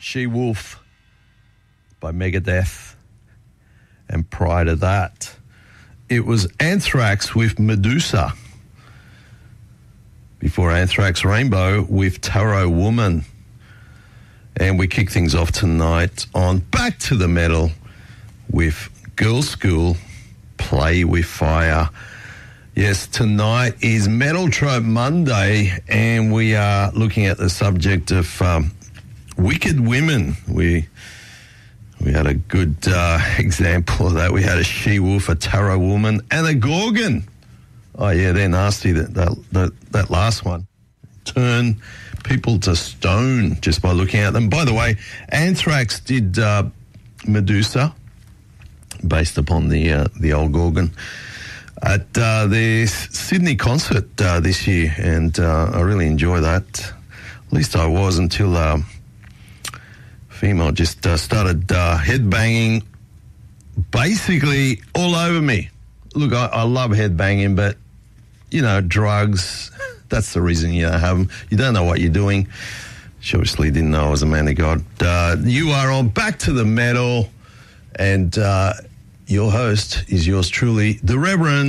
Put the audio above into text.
She-Wolf by Megadeth. And prior to that, it was Anthrax with Medusa. Before Anthrax, Rainbow with Tarot Woman. And we kick things off tonight on Back to the Metal with Girls School, Play with Fire. Yes, tonight is Metal Trope Monday, and we are looking at the subject of wicked women. We had a good example of that. We had a she-wolf, a tarot woman, and a gorgon. Oh, yeah, they're nasty, that last one. Turn people to stone just by looking at them. By the way, Anthrax did Medusa, based upon the old gorgon, at their Sydney concert this year, and I really enjoy that. At least I was until female just started headbanging basically all over me. Look, I love headbanging, but, you know, drugs, that's the reason you don't have them. You don't know what you're doing. She obviously didn't know I was a man of God. You are on Back to the Metal, and your host is yours truly, the Reverend